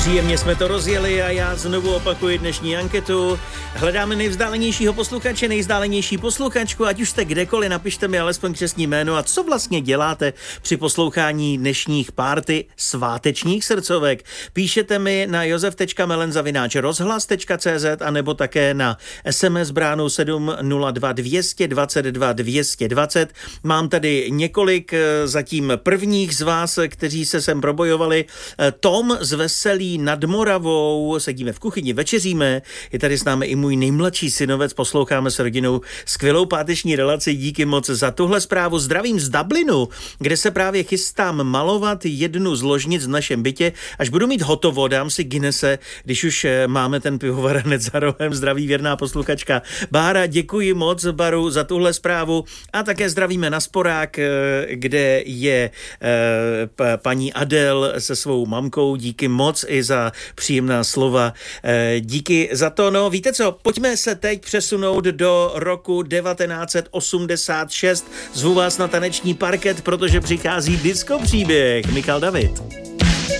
Příjemně jsme to rozjeli a já znovu opakuji dnešní anketu. Hledáme nejvzdálenějšího posluchače, nejvzdálenější posluchačku, ať už jste kdekoliv, napište mi alespoň křestní jméno a co vlastně děláte při poslouchání dnešních párty svátečních srdcovek. Píšete mi na josef.melen@rozhlas.cz a nebo také na SMS bránu 702 222 220. Mám tady několik zatím prvních z vás, kteří se sem probojovali. Tom z Veselí nad Moravou, sedíme v kuchyni, večeříme, je tady s námi i můj nejmladší synovec, posloucháme s rodinou skvělou páteční relaci, díky moc za tuhle zprávu. Zdravím z Dublinu, kde se právě chystám malovat jednu z ložnic v našem bytě, až budu mít hotovo, dám si Guinnesse, když už máme ten pivovaranec za rohem. Zdraví věrná posluchačka Bára, děkuji moc Baru za tuhle zprávu a také zdravíme na Sporák, kde je paní Adel se svou mamkou, díky moc i za příjemná slova. Díky za to. No, víte co, pojďme se teď přesunout do roku 1986. Zvu vás na taneční parket, protože přichází disco příběh. Michal David.